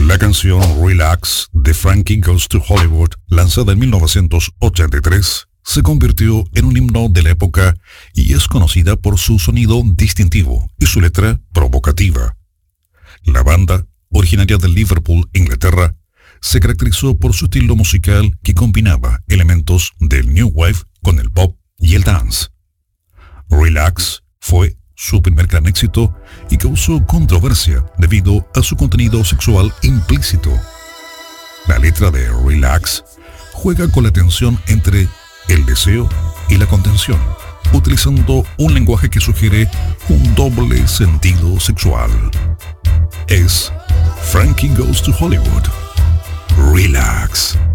La canción Relax de Frankie Goes to Hollywood, lanzada en 1983, se convirtió en un himno de la época y es conocida por su sonido distintivo y su letra provocativa. La banda, originaria de Liverpool, Inglaterra, se caracterizó por su estilo musical que combinaba elementos del New Wave con el pop y el dance. Relax fue su primer gran éxito y causó controversia debido a su contenido sexual implícito. La letra de Relax juega con la tensión entre el deseo y la contención, utilizando un lenguaje que sugiere un doble sentido sexual. Es Frankie Goes to Hollywood. Relax.